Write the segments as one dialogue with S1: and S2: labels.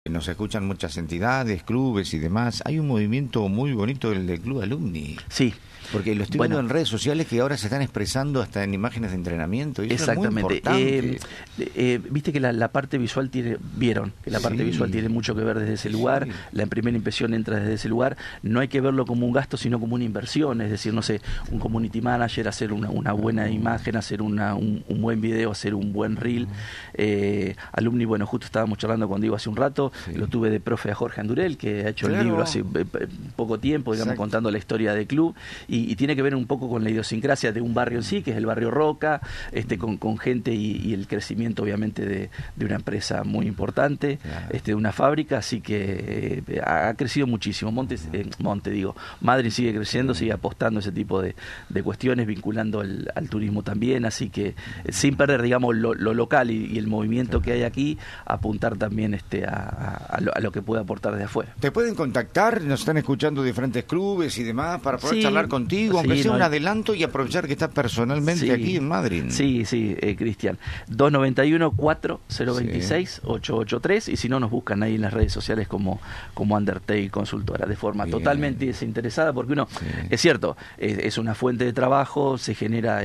S1: Nos escuchan muchas entidades, clubes y demás. Hay un movimiento muy bonito, el del Club Alumni.
S2: Sí.
S1: Porque lo estoy viendo en redes sociales que ahora se están expresando hasta en imágenes de entrenamiento. Y eso
S2: exactamente.
S1: Es muy importante.
S2: Viste que la parte visual vieron que la parte visual tiene mucho que ver desde ese lugar. La primera impresión entra desde ese lugar. No hay que verlo como un gasto, sino como una inversión. Es decir, no sé, un community manager, hacer una buena imagen, hacer un buen video, hacer un buen reel. Alumni, bueno, justo estábamos charlando con Diego hace un rato. Lo tuve de profe a Jorge Andurel, que ha hecho el libro hace poco tiempo, digamos, contando la historia del club. Y tiene que ver un poco con la idiosincrasia de un barrio en sí, que es el barrio Roca, con gente y el crecimiento obviamente de una empresa muy importante, de una fábrica, así que ha crecido muchísimo. Madrid sigue creciendo, sigue apostando a ese tipo de cuestiones, vinculando al turismo también, así que sin perder, digamos, lo local y el movimiento que hay aquí, apuntar también a lo que puede aportar desde afuera.
S1: ¿Te pueden contactar? Nos están escuchando diferentes clubes y demás para poder charlar contigo, aunque sea un adelanto y aprovechar que estás personalmente aquí en Madrid.
S2: Sí, Cristian. 291-4026-883 y si no nos buscan ahí en las redes sociales como Undertale Consultora, de forma totalmente desinteresada, porque uno, es cierto, es una fuente de trabajo, se genera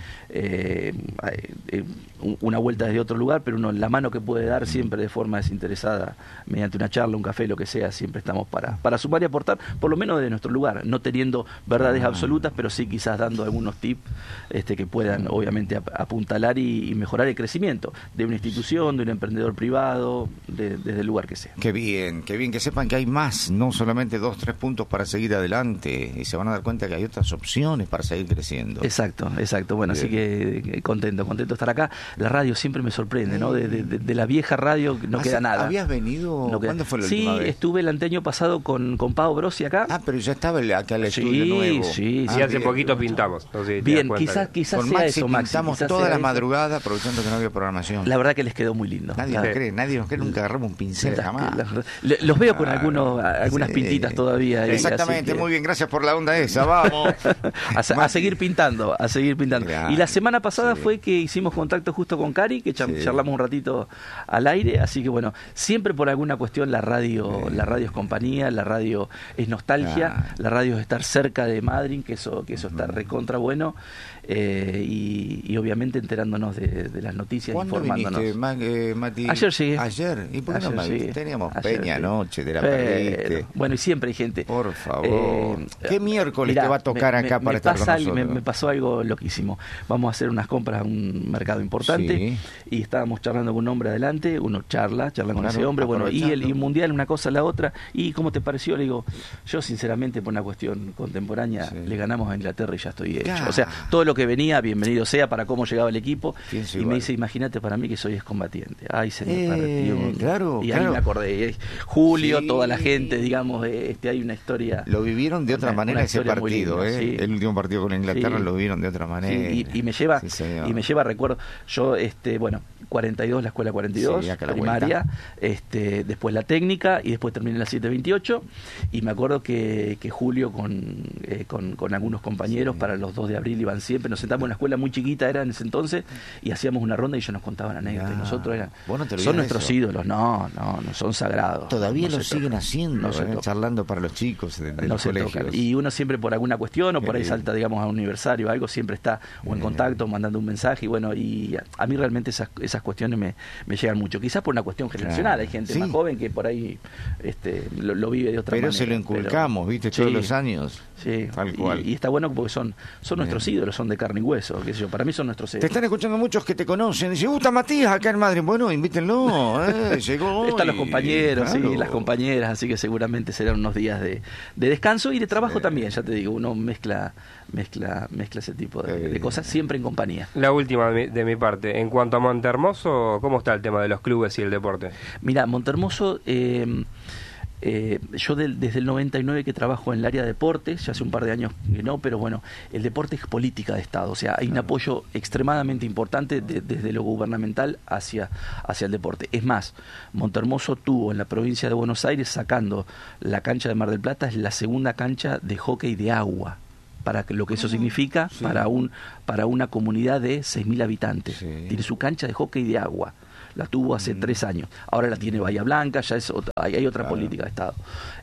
S2: una vuelta desde otro lugar, pero uno la mano que puede dar siempre de forma desinteresada, mediante una charla, un café, lo que sea, siempre estamos para sumar y aportar, por lo menos de nuestro lugar, no teniendo verdades absolutas, pero sí quizás dando algunos tips que puedan obviamente apuntalar y mejorar el crecimiento de una institución, de un emprendedor privado, desde el lugar que sea.
S1: Qué bien que sepan que hay más, no solamente 2-3 puntos para seguir adelante, y se van a dar cuenta que hay otras opciones para seguir creciendo.
S2: Exacto. Bueno, bien. Así que contento de estar acá. La radio siempre me sorprende, ¿no? De la vieja radio no queda nada.
S1: ¿Habías venido? ¿Cuándo fue la última vez?
S2: Sí, estuve el año pasado con Pau Brosi acá.
S1: Pero ya estaba acá el estudio nuevo.
S3: Sí, hace poquito pintamos.
S2: Bien, quizás
S1: con
S2: sea
S1: Maxi
S2: eso, Maxi.
S1: Pintamos toda la madrugada, aprovechando que no había programación.
S2: La verdad que les quedó muy lindo.
S1: Nadie nos cree, nunca agarramos un pincel jamás.
S2: Los veo con algunas pintitas todavía.
S1: Exactamente, muy bien, gracias por la onda esa, vamos.
S2: a seguir pintando. Y la semana pasada fue que hicimos contacto justo con Cari, que charlamos un ratito al aire, así que bueno, siempre por alguna cuestión la radio es compañía, la radio es nostalgia, la radio es estar cerca de Madrid, que eso está recontra bueno, y obviamente enterándonos de las noticias, informándonos.
S1: Viniste, Mati?
S2: Ayer llegué.
S1: ¿Ayer? ¿Y por qué no me viste? Teníamos Peña anoche, te la
S2: perdiste. Bueno, y siempre hay gente.
S1: Por favor. ¿Qué miércoles te va a tocar acá para estar con nosotros?
S2: Me pasó algo loquísimo. Vamos a hacer unas compras a un mercado importante y estábamos charlando con un hombre adelante, uno charla con ese hombre, bueno, y el mundial, una cosa, la otra, y ¿cómo te pareció? Le digo, yo sinceramente por una cuestión contemporánea le ganamos a Inglaterra y ya estoy hecho. O sea, todo lo que venía, bienvenido sea para cómo llegaba el equipo, y me dice, imagínate para mí que soy excombatiente. Ay, señor,
S1: claro.
S2: Ahí me acordé, Julio, toda la gente, digamos, hay una historia.
S1: Lo vivieron de otra manera ese partido, el último partido con Inglaterra lo vivieron de otra manera.
S2: Y me lleva recuerdo, yo, 42, la escuela 42, primaria, después la técnica y después terminé la 728 y me acuerdo que Julio con algunos compañeros para los 2 de abril iban siempre, nos sentamos en una escuela muy chiquita era en ese entonces y hacíamos una ronda y ellos nos contaban anécdotas y nosotros son nuestros ídolos, no son sagrados.
S1: Todavía lo siguen haciendo, charlando para los chicos de los colegios.
S2: Y uno siempre por alguna cuestión o por ahí salta, digamos, a un aniversario o algo, siempre está o en contacto, mandando un mensaje y bueno, y a mí realmente esas cuestiones me llegan mucho, quizás por una cuestión generacional, hay gente más joven que por ahí lo vive de otra manera.
S1: Pero se lo inculcamos, todos los años.
S2: Sí, tal cual. Y está bueno porque son nuestros ídolos, son de carne y hueso, qué sé yo, para mí son nuestros ídolos.
S1: Te están escuchando muchos que te conocen, dice, gusta Matías acá en Madrid, bueno, invítenlo, llegó.
S2: Están los compañeros, las compañeras, así que seguramente serán unos días de descanso y de trabajo también, ya te digo, uno mezcla ese tipo de cosas, siempre en compañía.
S3: La última de mi parte, en cuanto a Montehermoso, ¿cómo está el tema de los clubes y el deporte?
S2: Mira, Montehermoso, yo desde el 99 que trabajo en el área de deportes, ya hace un par de años que no, pero bueno, el deporte es política de Estado, o sea, hay un apoyo extremadamente importante desde lo gubernamental hacia el deporte. Es más, Montehermoso tuvo en la provincia de Buenos Aires, sacando la cancha de Mar del Plata, es la segunda cancha de hockey de agua. Para lo que eso significa para una comunidad de 6.000 habitantes. Tiene su cancha de hockey de agua. la tuvo hace 3 años, ahora la tiene Bahía Blanca, ya es hay otra política de Estado.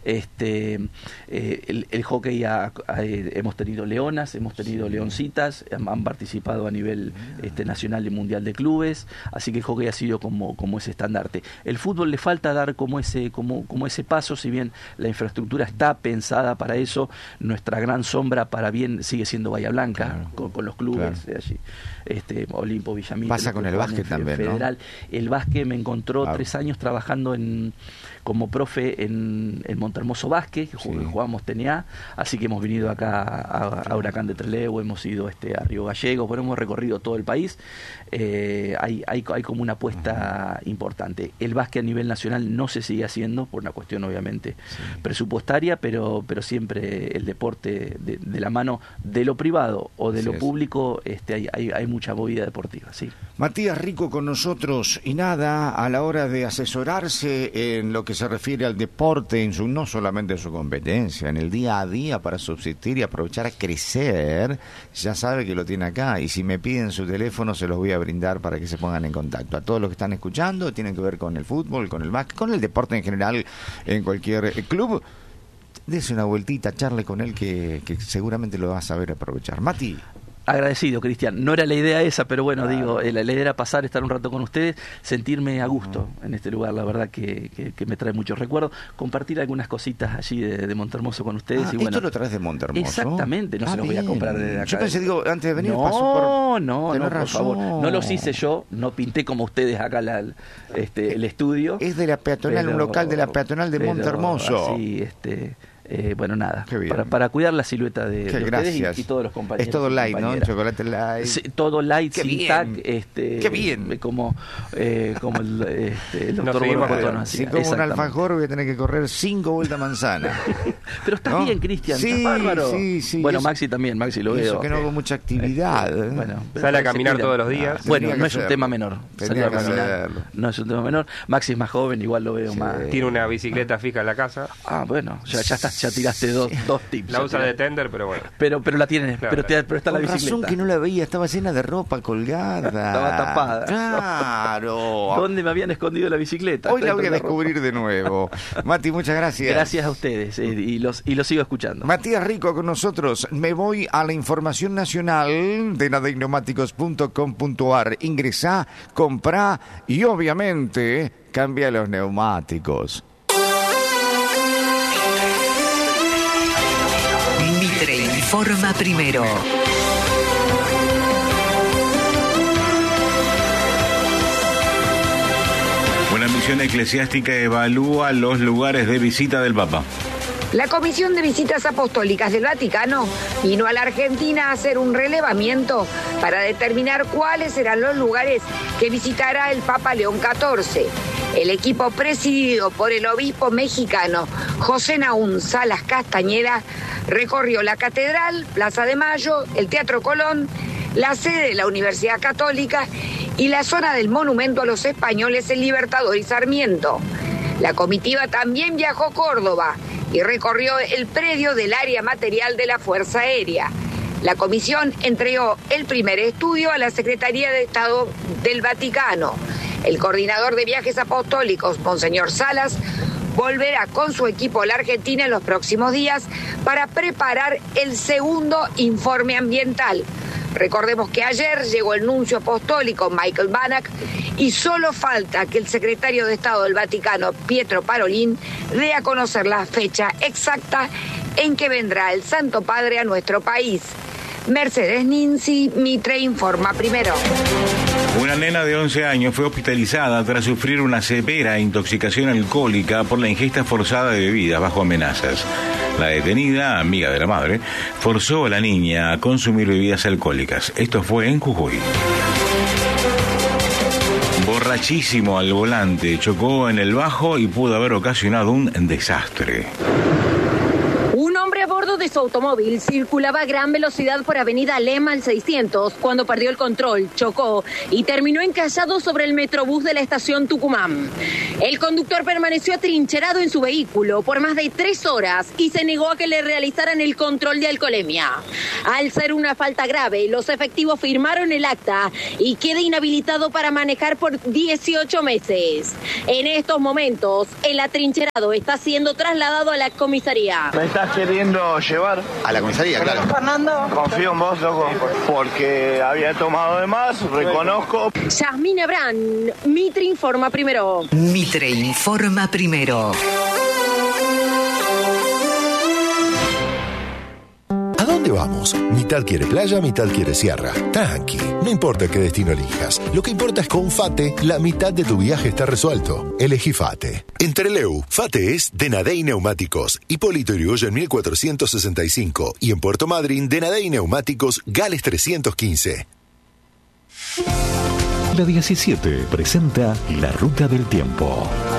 S2: El hockey hemos tenido leonas, hemos tenido leoncitas, han participado a nivel nacional y mundial de clubes, así que el hockey ha sido como ese estandarte. El fútbol le falta dar como ese paso, si bien la infraestructura está pensada para eso, nuestra gran sombra para bien sigue siendo Bahía Blanca, con los clubes de allí. Olimpo, Villamil.
S1: Pasa con el básquet también,
S2: Federal.
S1: ¿no?
S2: El básquet me encontró 3 años trabajando como profe en Montermoso Básquet, que jugamos TNA, así que hemos venido acá a Huracán de Trelew, hemos ido a Río Gallegos, bueno, hemos recorrido todo el país. Hay como una apuesta importante. El básquet a nivel nacional no se sigue haciendo por una cuestión obviamente presupuestaria, pero siempre el deporte de la mano de lo privado o de lo público, hay mucha movida deportiva. Sí.
S1: Matías Rico con nosotros, y nada, a la hora de asesorarse en lo que se refiere al deporte, no solamente en su competencia, en el día a día para subsistir y aprovechar a crecer, ya sabe que lo tiene acá, y si me piden su teléfono se los voy a brindar para que se pongan en contacto. A todos los que están escuchando, tienen que ver con el fútbol, con el básquet, con el deporte en general, en cualquier club, dese una vueltita, charle con él que seguramente lo va a saber aprovechar. Mati.
S2: Agradecido, Cristian. No era la idea esa, pero bueno, digo, la idea era pasar, estar un rato con ustedes, sentirme a gusto en este lugar, la verdad que me trae muchos recuerdos, compartir algunas cositas allí de Montermoso con ustedes. Y bueno,
S1: ¿esto lo traes de Montermoso?
S2: Exactamente, no se los voy a comprar desde acá.
S1: Yo pensé, antes de venir
S2: No, por favor, no los hice yo, no pinté como ustedes acá el estudio.
S1: Es de la peatonal, un local de la peatonal de Montermoso.
S2: Así, bueno, nada, para cuidar la silueta de ustedes y todos los compañeros.
S1: Es todo light, ¿no? Chocolate light.
S2: Sí, todo light, sin tac.
S1: ¡Qué bien!
S2: Como el doctor Borbotono.
S1: Si como un alfajor voy a tener que correr 5 vueltas manzana.
S2: Pero estás bien, Cristian,
S1: sí,
S2: estás bárbaro.
S1: Sí,
S2: bueno, Maxi también, Maxi lo veo.
S1: Eso que no hago mucha actividad.
S3: Bueno, sale a caminar todos los días.
S2: Bueno, no es un tema menor. Salir a caminar no es un tema menor. Maxi es más joven, igual lo veo más.
S3: Tiene una bicicleta fija en la casa.
S2: Bueno, ya tiraste dos tips.
S3: La usa de tender, pero bueno.
S2: Pero la tienes, claro. pero está la bicicleta.
S1: Razón que no la veía, estaba llena de ropa colgada.
S2: Estaba tapada.
S1: Claro.
S2: ¿Dónde me habían escondido la bicicleta?
S1: Hoy la voy a descubrir de nuevo. Mati, muchas gracias.
S2: Gracias a ustedes, y los sigo escuchando.
S1: Matías Rico con nosotros. Me voy a la información nacional de nadeinomáticos.com.ar. Ingresá, comprá y obviamente cambia los neumáticos.
S4: Mitre informa primero.
S5: Una misión eclesiástica evalúa los lugares de visita del Papa.
S6: La Comisión de Visitas Apostólicas del Vaticano vino a la Argentina a hacer un relevamiento para determinar cuáles serán los lugares que visitará el Papa León XIV. El equipo presidido por el obispo mexicano José Nahum Salas Castañeda recorrió la Catedral, Plaza de Mayo, el Teatro Colón, la sede de la Universidad Católica y la zona del Monumento a los Españoles El Libertador y Sarmiento. La comitiva también viajó a Córdoba y recorrió el predio del área material de la Fuerza Aérea. La comisión entregó el primer estudio a la Secretaría de Estado del Vaticano. El coordinador de viajes apostólicos, Monseñor Salas, volverá con su equipo a la Argentina en los próximos días para preparar el segundo informe ambiental. Recordemos que ayer llegó el nuncio apostólico Michael Banach y solo falta que el secretario de Estado del Vaticano, Pietro Parolin, dé a conocer la fecha exacta en que vendrá el Santo Padre a nuestro país. Mercedes Ninzi, Mitre informa primero.
S5: Una nena de 11 años fue hospitalizada tras sufrir una severa intoxicación alcohólica por la ingesta forzada de bebidas bajo amenazas. La detenida, amiga de la madre, forzó a la niña a consumir bebidas alcohólicas. Esto fue en Jujuy. Borrachísimo al volante, chocó en el Bajo y pudo haber ocasionado un desastre.
S6: Un hombre a bordo
S7: de su automóvil circulaba a gran velocidad por avenida Lema al 600 cuando perdió el control, chocó y terminó encallado sobre el metrobús de la estación Tucumán. El conductor permaneció atrincherado en su vehículo por más de 3 horas y se negó a que le realizaran el control de alcoholemia. Al ser una falta grave, los efectivos firmaron el acta y queda inhabilitado para manejar por 18 meses. En estos momentos, el atrincherado está siendo trasladado a la comisaría.
S8: ¿Me estás queriendo llevar?
S9: A la comisaría, claro.
S8: Fernando. Confío en vos, loco, porque había tomado de más, reconozco.
S7: Yasmín Abrán, Mitre informa primero.
S4: Mitre informa primero.
S10: ¿A dónde vamos? Mitad quiere playa, mitad quiere sierra. Tranqui, no importa qué destino elijas. Lo que importa es que con FATE, la mitad de tu viaje está resuelto. Elegí FATE. En Trelew, FATE es Denadey Neumáticos, Hipólito Yrigoyen 1465. Y en Puerto Madryn, Denadey Neumáticos, Gales 315.
S11: La 17 presenta La Ruta del Tiempo.